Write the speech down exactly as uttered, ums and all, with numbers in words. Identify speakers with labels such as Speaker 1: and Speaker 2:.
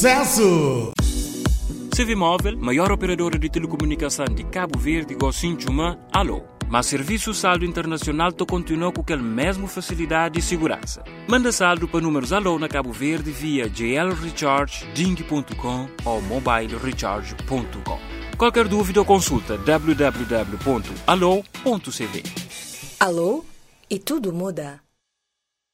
Speaker 1: Sucesso!
Speaker 2: Civimóvel, maior operadora de telecomunicação de Cabo Verde, Gocinchuma, alô. Mas serviço saldo internacional to continua com aquela mesma facilidade e segurança. Manda saldo para números alô na Cabo Verde via j l recharge ding ponto com ou mobile recharge ponto com. Qualquer dúvida ou consulta w w w ponto alô ponto c v.
Speaker 3: Alô? E tudo muda.